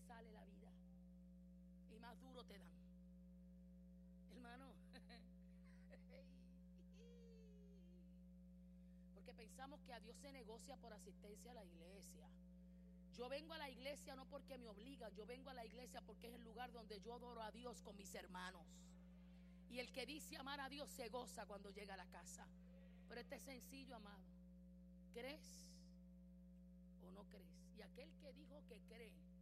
sale la vida y más duro te dan, hermano. Porque pensamos que a Dios se negocia por asistencia a la iglesia. Yo vengo a la iglesia no porque me obligan, yo vengo a la iglesia porque es el lugar donde yo adoro a Dios con mis hermanos. Y el que dice amar a Dios se goza cuando llega a la casa. Pero este es sencillo, amado. ¿Crees o no crees? Y aquel que dijo que cree